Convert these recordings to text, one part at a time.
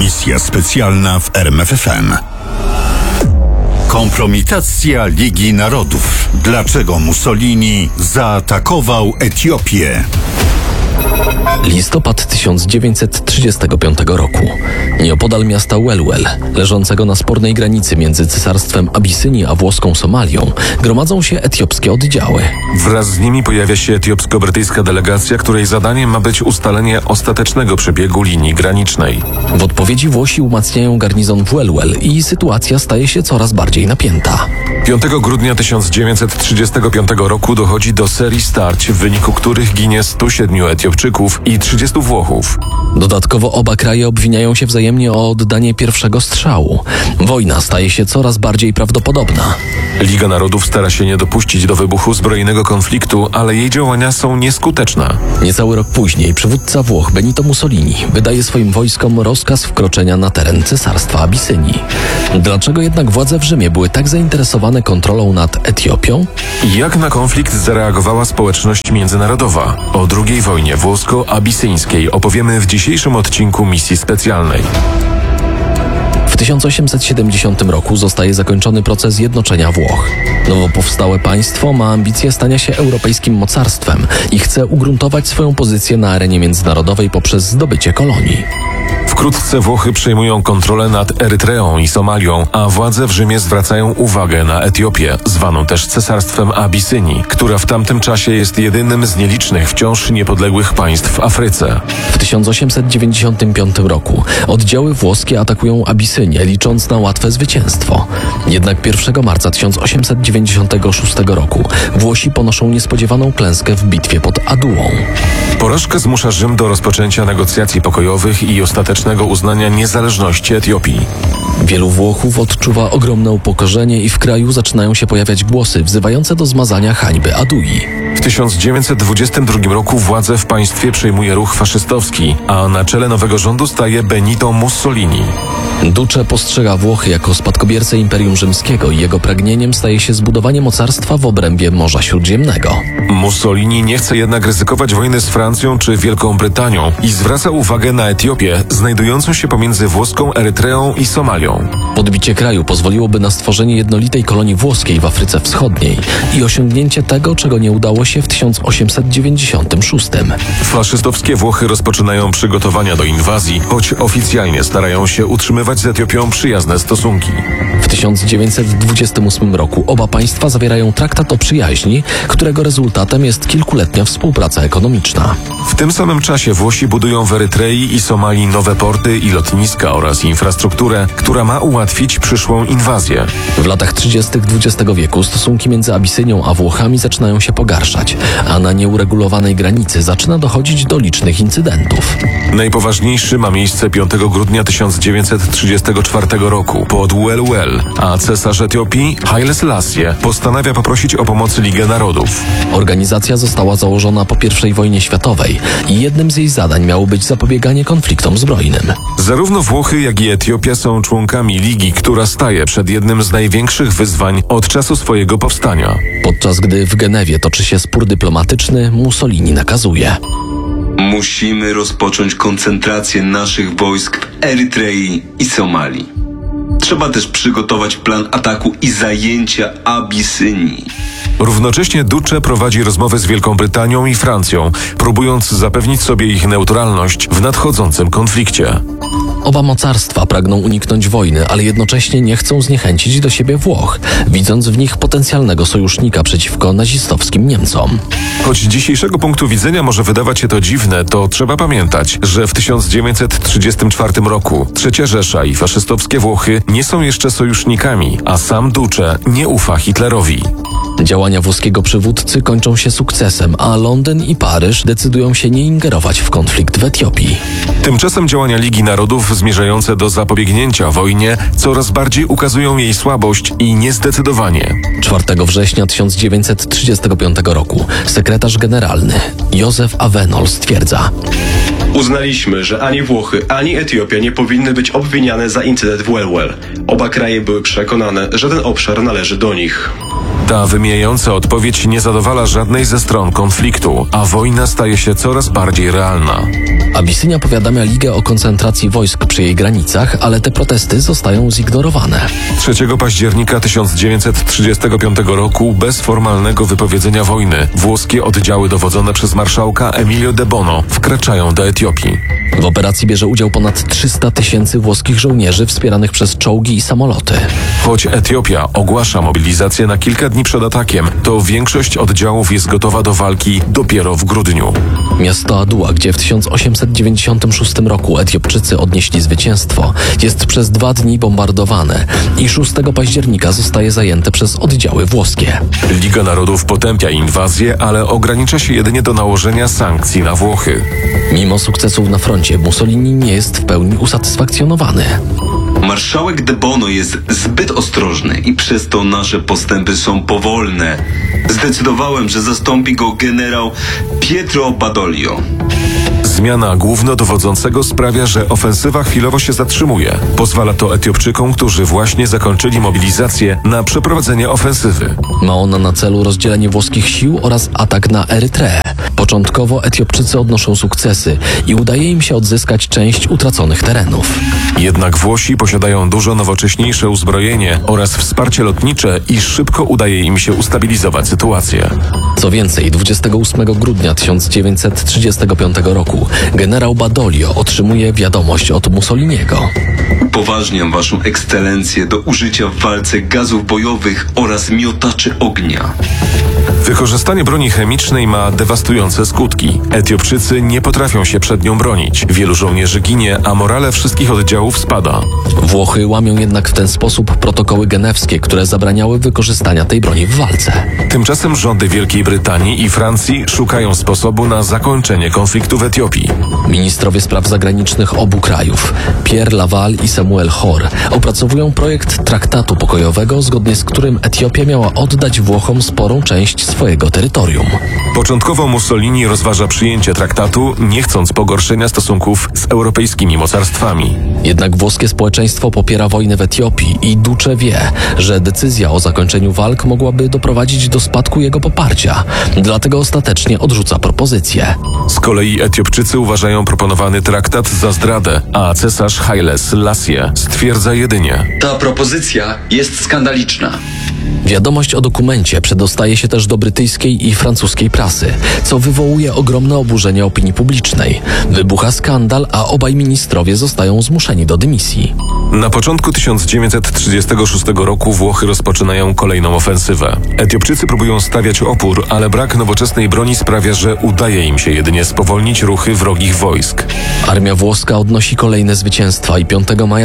Misja specjalna w RMFFM. Kompromitacja Ligi Narodów. Dlaczego Mussolini zaatakował Etiopię? Listopad 1935 roku. Nieopodal miasta Welwel, leżącego na spornej granicy między cesarstwem Abisynii a włoską Somalią, gromadzą się etiopskie oddziały. Wraz z nimi pojawia się etiopsko-brytyjska delegacja, której zadaniem ma być ustalenie ostatecznego przebiegu linii granicznej. W odpowiedzi Włosi umacniają garnizon w Welwel i sytuacja staje się coraz bardziej napięta. 5 grudnia 1935 roku dochodzi do serii starć, w wyniku których ginie 107 Etiopczyków i 30 Włochów. Dodatkowo oba kraje obwiniają się wzajemnie o oddanie pierwszego strzału. Wojna staje się coraz bardziej prawdopodobna. Liga Narodów stara się nie dopuścić do wybuchu zbrojnego konfliktu, ale jej działania są nieskuteczne. Niecały rok później przywódca Włoch Benito Mussolini wydaje swoim wojskom rozkaz wkroczenia na teren cesarstwa Abisynii. Dlaczego jednak władze w Rzymie były tak zainteresowane kontrolą nad Etiopią? Jak na konflikt zareagowała społeczność międzynarodowa? O II wojnie włosko-abisyńskiej opowiemy w dzisiejszym odcinku Misji Specjalnej. W 1870 roku zostaje zakończony proces jednoczenia Włoch. Nowo powstałe państwo ma ambicje stania się europejskim mocarstwem i chce ugruntować swoją pozycję na arenie międzynarodowej poprzez zdobycie kolonii. Wkrótce Włochy przejmują kontrolę nad Erytreą i Somalią, a władze w Rzymie zwracają uwagę na Etiopię, zwaną też cesarstwem Abisynii, która w tamtym czasie jest jedynym z nielicznych wciąż niepodległych państw w Afryce. W 1895 roku oddziały włoskie atakują Abisynię, licząc na łatwe zwycięstwo. Jednak 1 marca 1896 roku Włosi ponoszą niespodziewaną klęskę w bitwie pod Adułą. Porażka zmusza Rzym do rozpoczęcia negocjacji pokojowych i ostatecznego uznania niezależności Etiopii. Wielu Włochów odczuwa ogromne upokorzenie i w kraju zaczynają się pojawiać głosy wzywające do zmazania hańby Adui. W 1922 roku władzę w państwie przejmuje ruch faszystowski, a na czele nowego rządu staje Benito Mussolini. Duce postrzega Włochy jako spadkobiercę Imperium Rzymskiego i jego pragnieniem staje się zbudowanie mocarstwa w obrębie Morza Śródziemnego. Mussolini nie chce jednak ryzykować wojny z Francją czy Wielką Brytanią i zwraca uwagę na Etiopię, znajdującą się pomiędzy włoską Erytreą i Somalią. Podbicie kraju pozwoliłoby na stworzenie jednolitej kolonii włoskiej w Afryce Wschodniej i osiągnięcie tego, czego nie udało się w 1896. Faszystowskie Włochy rozpoczynają przygotowania do inwazji, choć oficjalnie starają się utrzymywać z Etiopią przyjazne stosunki. W 1928 roku oba państwa zawierają traktat o przyjaźni, którego rezultatem jest kilkuletnia współpraca ekonomiczna. W tym samym czasie Włosi budują w Erytrei i Somalii nowe porty i lotniska oraz infrastrukturę, która ma ułatwić przyszłą inwazję. W latach 30. XX wieku stosunki między Abisynią a Włochami zaczynają się pogarszać, a na nieuregulowanej granicy zaczyna dochodzić do licznych incydentów. Najpoważniejszy ma miejsce 5 grudnia 1934 roku pod Welwel, a cesarz Etiopii, Haile Selassie, postanawia poprosić o pomoc Ligę Narodów. Organizacja została założona po I wojnie światowej i jednym z jej zadań miało być zapobieganie konfliktom zbrojnym. Zarówno Włochy, jak i Etiopia są członkami Ligi, która staje przed jednym z największych wyzwań od czasu swojego powstania. Podczas gdy w Genewie toczy się spór dyplomatyczny, Mussolini nakazuje: musimy rozpocząć koncentrację naszych wojsk w Erytrei i Somalii. Trzeba też przygotować plan ataku i zajęcia Abisynii. Równocześnie Duce prowadzi rozmowy z Wielką Brytanią i Francją, próbując zapewnić sobie ich neutralność w nadchodzącym konflikcie. Oba mocarstwa pragną uniknąć wojny, ale jednocześnie nie chcą zniechęcić do siebie Włoch, widząc w nich potencjalnego sojusznika przeciwko nazistowskim Niemcom. Choć z dzisiejszego punktu widzenia może wydawać się to dziwne, to trzeba pamiętać, że w 1934 roku III Rzesza i faszystowskie Włochy nie są jeszcze sojusznikami, a sam Duce nie ufa Hitlerowi. Działania włoskiego przywódcy kończą się sukcesem, a Londyn i Paryż decydują się nie ingerować w konflikt w Etiopii. Tymczasem działania Ligi Narodów zmierzające do zapobiegnięcia wojnie coraz bardziej ukazują jej słabość i niezdecydowanie. 4 września 1935 roku sekretarz generalny Józef Avenol stwierdza: Uznaliśmy, że ani Włochy, ani Etiopia nie powinny być obwiniane za incydent w Welwel. Oba kraje były przekonane, że ten obszar należy do nich. Ta wymijająca odpowiedź nie zadowala żadnej ze stron konfliktu, a wojna staje się coraz bardziej realna. Abisynia powiadamia Ligę o koncentracji wojsk przy jej granicach, ale te protesty zostają zignorowane. 3 października 1935 roku, bez formalnego wypowiedzenia wojny, włoskie oddziały dowodzone przez marszałka Emilio de Bono wkraczają do Etiopii. W operacji bierze udział ponad 300 000 włoskich żołnierzy wspieranych przez czołgi i samoloty. Choć Etiopia ogłasza mobilizację na kilka dni przed atakiem, to większość oddziałów jest gotowa do walki dopiero w grudniu. Miasto Adua, gdzie w 1896 roku Etiopczycy odnieśli zwycięstwo, jest przez 2 dni bombardowane i 6 października zostaje zajęte przez oddziały włoskie. Liga Narodów potępia inwazję, ale ogranicza się jedynie do nałożenia sankcji na Włochy. Mimo sukcesów na froncie, Mussolini nie jest w pełni usatysfakcjonowany. Marszałek de Bono jest zbyt ostrożny i przez to nasze postępy są powolne. Zdecydowałem, że zastąpi go generał Pietro Badoglio. Zmiana głównodowodzącego sprawia, że ofensywa chwilowo się zatrzymuje. Pozwala to Etiopczykom, którzy właśnie zakończyli mobilizację, na przeprowadzenie ofensywy. Ma ona na celu rozdzielenie włoskich sił oraz atak na Erytreę. Początkowo Etiopczycy odnoszą sukcesy i udaje im się odzyskać część utraconych terenów. Jednak Włosi posiadają dużo nowocześniejsze uzbrojenie oraz wsparcie lotnicze i szybko udaje im się ustabilizować sytuację. Co więcej, 28 grudnia 1935 roku generał Badoglio otrzymuje wiadomość od Mussoliniego. Upoważniam waszą ekscelencję do użycia w walce gazów bojowych oraz miotaczy ognia. Wykorzystanie broni chemicznej ma dewastujące skutki. Etiopczycy nie potrafią się przed nią bronić. Wielu żołnierzy ginie, a morale wszystkich oddziałów spada. Włochy łamią jednak w ten sposób protokoły genewskie, które zabraniały wykorzystania tej broni w walce. Tymczasem rządy Wielkiej Brytanii i Francji szukają sposobu na zakończenie konfliktu w Etiopii. Ministrowie spraw zagranicznych obu krajów, Pierre Laval i Samuel Hor, opracowują projekt traktatu pokojowego, zgodnie z którym Etiopia miała oddać Włochom sporą część swojego terytorium. Początkowo Mussolini rozważa przyjęcie traktatu, nie chcąc pogorszenia stosunków z europejskimi mocarstwami. Jednak włoskie społeczeństwo popiera wojnę w Etiopii i Duce wie, że decyzja o zakończeniu walk mogłaby doprowadzić do spadku jego poparcia. Dlatego ostatecznie odrzuca propozycję. Z kolei Etiopczycy uważają proponowany traktat za zdradę, a cesarz Haile Selassie stwierdza jedynie: Ta propozycja jest skandaliczna. Wiadomość o dokumencie przedostaje się też do brytyjskiej i francuskiej prasy, co wywołuje ogromne oburzenie opinii publicznej. Wybucha skandal, a obaj ministrowie zostają zmuszeni do dymisji. Na początku 1936 roku Włochy rozpoczynają kolejną ofensywę. Etiopczycy próbują stawiać opór, ale brak nowoczesnej broni sprawia, że udaje im się jedynie spowolnić ruchy wrogich wojsk. Armia włoska odnosi kolejne zwycięstwa i 5 maja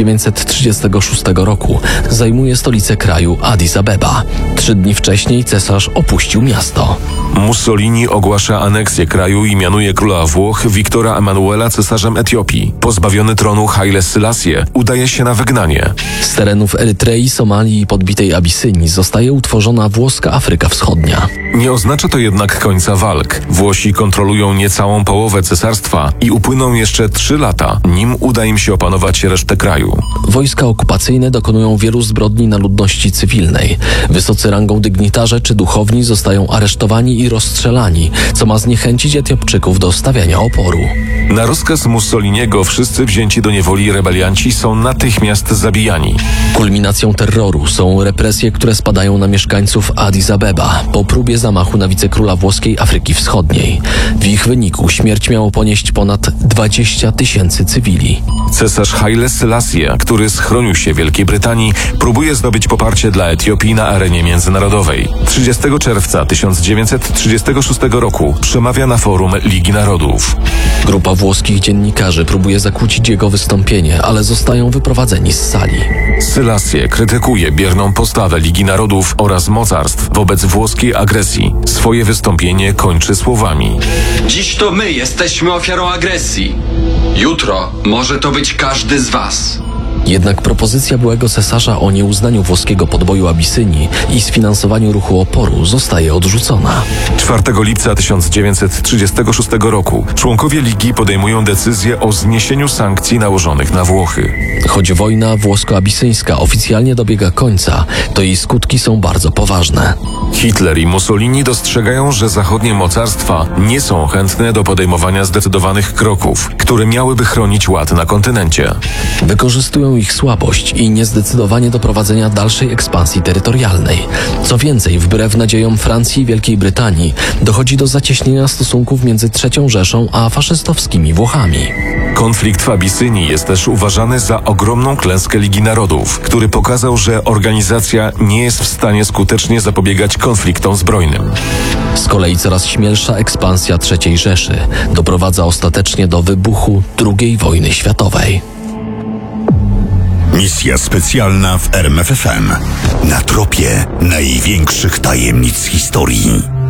1936 roku zajmuje stolicę kraju Addis Abeba. 3 dni wcześniej cesarz opuścił miasto. Mussolini ogłasza aneksję kraju i mianuje króla Włoch Wiktora Emanuela cesarzem Etiopii. Pozbawiony tronu Haile Selassie udaje się na wygnanie. Z terenów Erytrei, Somalii i podbitej Abysynii zostaje utworzona włoska Afryka Wschodnia. Nie oznacza to jednak końca walk. Włosi kontrolują niecałą połowę cesarstwa i upłyną jeszcze 3 lata, nim uda im się opanować resztę kraju. Wojska okupacyjne dokonują wielu zbrodni na ludności cywilnej. Wysocy rangą dygnitarze czy duchowni zostają aresztowani i rozstrzelani, co ma zniechęcić Etiopczyków do stawiania oporu. Na rozkaz Mussoliniego wszyscy wzięci do niewoli rebelianci są natychmiast zabijani. Kulminacją terroru są represje, które spadają na mieszkańców Addis Abeba po próbie zamachu na wicekróla włoskiej Afryki Wschodniej. W ich wyniku śmierć miało ponieść ponad 20 000 cywili. Cesarz Haile Selassie, który schronił się w Wielkiej Brytanii, próbuje zdobyć poparcie dla Etiopii na arenie międzynarodowej. 30 czerwca 1936 roku przemawia na forum Ligi Narodów. Grupa włoskich dziennikarzy próbuje zakłócić jego wystąpienie, ale zostają wyprowadzeni z sali. Selassie krytykuje bierną postawę Ligi Narodów oraz mocarstw wobec włoskiej agresji. Swoje wystąpienie kończy słowami: Dziś to my jesteśmy ofiarą agresji. Jutro może to być każdy z was. Jednak propozycja byłego cesarza o nieuznaniu włoskiego podboju Abisynii i sfinansowaniu ruchu oporu zostaje odrzucona. 4 lipca 1936 roku członkowie Ligi podejmują decyzję o zniesieniu sankcji nałożonych na Włochy. Choć wojna włosko-abisyńska oficjalnie dobiega końca, to jej skutki są bardzo poważne. Hitler i Mussolini dostrzegają, że zachodnie mocarstwa nie są chętne do podejmowania zdecydowanych kroków, które miałyby chronić ład na kontynencie. Wykorzystują ich słabość i niezdecydowanie do prowadzenia dalszej ekspansji terytorialnej. Co więcej, wbrew nadziejom Francji i Wielkiej Brytanii, dochodzi do zacieśnienia stosunków między III Rzeszą a faszystowskimi Włochami. Konflikt w Abisynii jest też uważany za ogromną klęskę Ligi Narodów, który pokazał, że organizacja nie jest w stanie skutecznie zapobiegać konfliktom zbrojnym. Z kolei coraz śmielsza ekspansja III Rzeszy doprowadza ostatecznie do wybuchu II wojny światowej. Misja specjalna w RMFFM. Na tropie największych tajemnic historii.